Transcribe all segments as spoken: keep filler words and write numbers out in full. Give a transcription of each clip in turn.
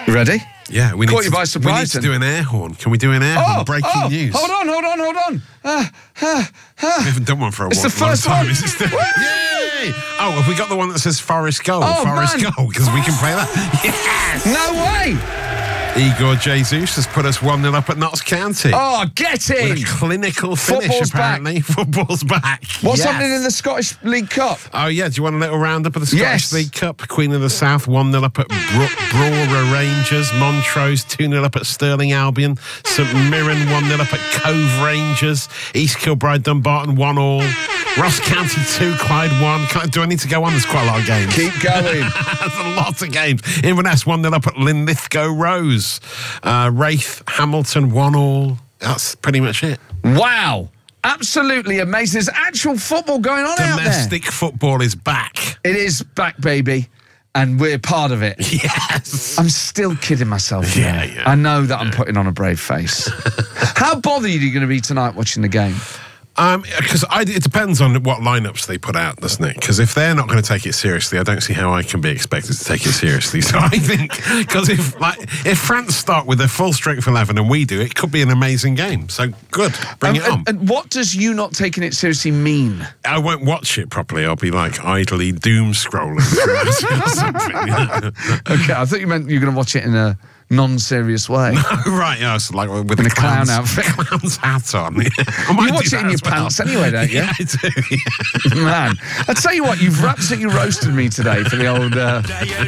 You ready? Yeah, we need, Caught to, you by surprise. we need to do an air horn. Can we do an air horn? Oh, Breaking oh, news. Hold on, hold on, hold on. Uh, uh, uh. We haven't done one for a It's while. the first long time. one. Is this the... Yay! Oh, have we got the one that says Forest Goal? Oh, Forest man. Goal, because we can play that. Yes! No way! Igor Jesus has put us one nil up at Notts County. Oh, get in! With a clinical finish, Football's apparently. back. Football's back. What's Yes. happening in the Scottish League Cup? Oh, yeah. Do you want a little roundup of the Scottish Yes. League Cup? Queen of the South, one nil up at Bro- Brora Rangers. Montrose, two nil up at Stirling Albion. St Mirren, one nil up at Cove Rangers. East Kilbride, Dumbarton, one all. Ross County, two, Clyde, one. Can I, do I need to go on? There's quite a lot of games. Keep going. There's a lot of games. Inverness, one nil up at Linlithgow Rose. Uh, Wraith, Hamilton, one all. That's pretty much it. Wow. Absolutely amazing. There's actual football going on out there. Domestic football is back. It is back, baby. And we're part of it. Yes. I'm still kidding myself. Yeah, here. yeah. I know that I'm putting on a brave face. How bothered are you going to be tonight watching the game? Um, because it depends on what lineups they put out, doesn't it? Because if they're not going to take it seriously, I don't see how I can be expected to take it seriously. So I think, because if like if France start with their full strength eleven and we do, it could be an amazing game. So good, bring Um, it on. and, and what does you not taking it seriously mean? I won't watch it properly. I'll be like idly doom scrolling through it or something. You know? Okay, I thought you meant you were going to watch it in a non-serious way. Right, yeah, so like with In a a clown clown's, outfit. clown's hat on. Yeah. I might You watch do it in that your as well. pants anyway, don't you? Yeah, I do. Yeah. Man, I tell you what, you've absolutely roasted me today for the old, uh,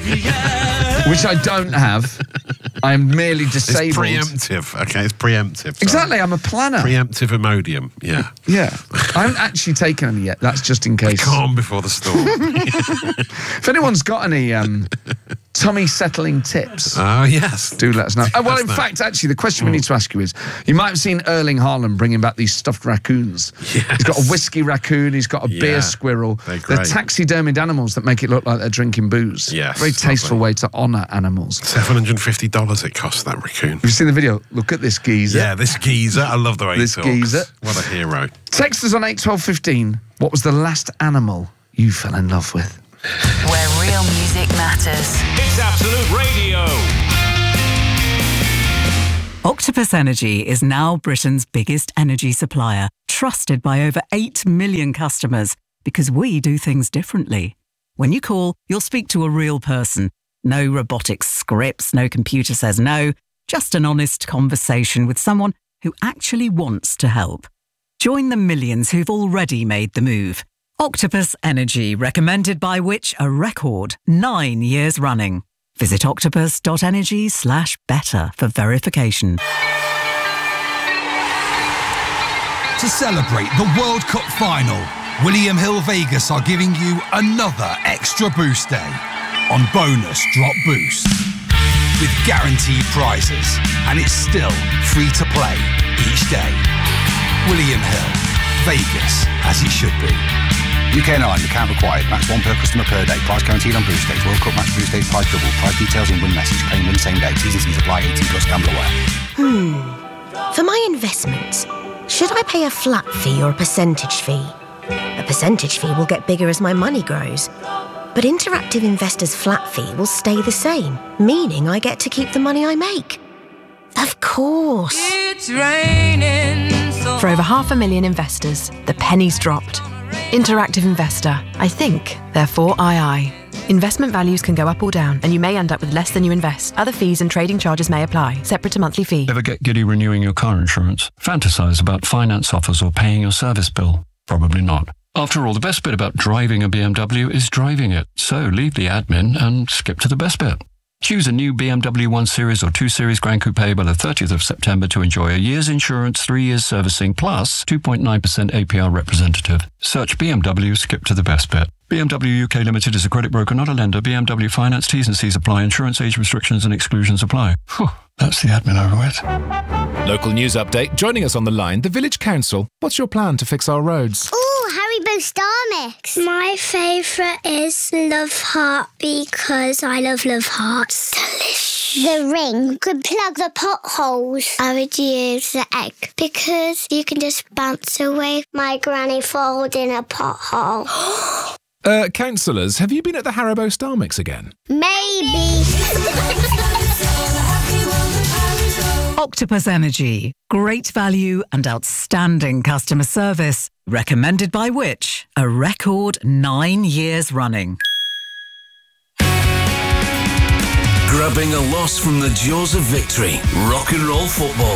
which I don't have. I am merely It's disabled. preemptive. Okay, it's preemptive. Sorry. Exactly, I'm a planner. Preemptive Imodium. Yeah. Yeah, I haven't actually taken any yet. That's just in case. Calm before the storm. If anyone's got any um, tummy settling tips, Oh yes. do let us know. Oh, well, in That's fact, actually, the question we need to ask you is: you might have seen Erling Haaland bringing back these stuffed raccoons. Yes. He's got a whiskey raccoon. He's got a Yeah, beer squirrel. they're great. taxidermied animals that make it look like they're drinking booze. Yes, very tasteful lovely. way to honour animals. Seven hundred and fifty dollars it cost that raccoon. Have you seen the video? Look at this geezer. Yeah, this geezer. I love the way This he talks. geezer. What a hero. Text us on eight twelve fifteen. What was the last animal you fell in love with? Where real music matters. It's Absolute Radio. Octopus Energy is now Britain's biggest energy supplier, trusted by over eight million customers, because we do things differently. When you call, you'll speak to a real person. No robotic scripts, no computer says no, just an honest conversation with someone who actually wants to help. Join the millions who've already made the move. Octopus Energy, recommended by Which? A record nine years running. Visit octopus.energy slash better for verification. To celebrate the World Cup final, William Hill Vegas are giving you another extra boost day on Bonus Drop Boost. With guaranteed prizes, and it's still free to play each day. William Hill, Vegas as it should be. U K nine, account required. Max one per customer per day. Price guaranteed on boost days. World Cup match boost days. Price double. Price details in win message. Claim win same day. T's and C's apply. eighteen plus gamble aware. Hmm. For my investments, should I pay a flat fee or a percentage fee? A percentage fee will get bigger as my money grows. But Interactive Investor's flat fee will stay the same, meaning I get to keep the money I make. Of course. It's raining so For over half a million investors, the penny's dropped. Interactive Investor. I think, therefore I I. Investment values can go up or down, and you may end up with less than you invest. Other fees and trading charges may apply, separate to monthly fee. Ever get giddy renewing your car insurance? Fantasize about finance offers or paying your service bill? Probably not. After all, the best bit about driving a B M W is driving it. So leave the admin and skip to the best bit. Choose a new B M W one Series or two Series Grand Coupe by the thirtieth of September to enjoy a year's insurance, three years servicing, plus two point nine percent A P R representative. Search B M W, skip to the best bit. B M W U K Limited is a credit broker, not a lender. B M W Finance, T's and C's apply. Insurance age restrictions and exclusions apply. Whew, that's the admin over with. Local news update. Joining us on the line, the Village Council. What's your plan to fix our roads? Oh, Haribo Star Mix. My favourite is Love Heart because I love Love Hearts. Delicious. The ring could plug the potholes. I would use the egg because you can just bounce away. My granny falls in a pothole. Uh, councillors, have you been at the Haribo Star Mix again? Maybe. Octopus Energy. Great value and outstanding customer service. Recommended by which? A record nine years running. Grabbing a loss from the jaws of victory. Rock and roll football.